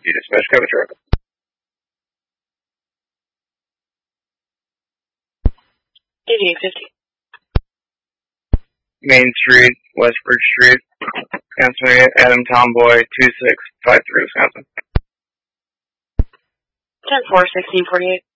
You dispatch cover truck. Main Street, Westbridge Street, Wisconsin, Adam Tomboy, 2653, Wisconsin. 10-4, 1648.